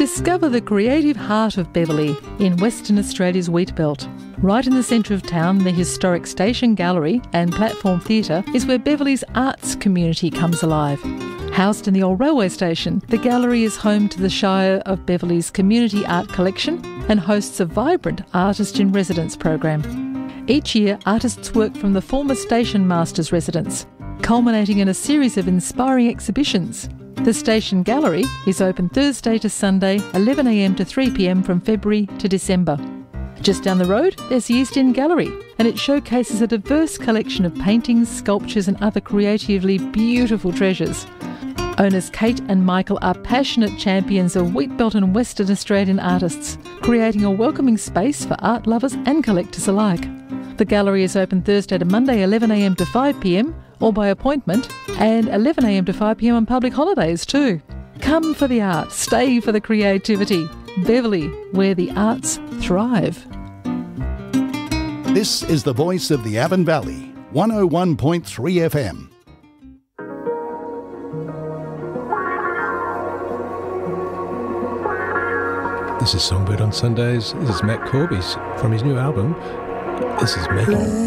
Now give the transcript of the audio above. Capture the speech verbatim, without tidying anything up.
Discover the creative heart of Beverley in Western Australia's wheat belt. Right in the centre of town, the historic Station Gallery and Platform Theatre is where Beverley's arts community comes alive. Housed in the old railway station, the gallery is home to the Shire of Beverley's community art collection and hosts a vibrant artist-in-residence program. Each year, artists work from the former station master's residence, culminating in a series of inspiring exhibitions. The Station Gallery is open Thursday to Sunday, eleven a m to three p m from February to December. Just down the road, there's the East End Gallery, and it showcases a diverse collection of paintings, sculptures and other creatively beautiful treasures. Owners Kate and Michael are passionate champions of wheatbelt and Western Australian artists, creating a welcoming space for art lovers and collectors alike. The gallery is open Thursday to Monday, eleven a m to five p m, or by appointment, and eleven a m to five p m on public holidays too. Come for the art, stay for the creativity. Beverley, where the arts thrive. This is the voice of the Avon Valley, one oh one point three F M. This is Songbird on Sundays. This is Matt Corby's from his new album. This is Metal.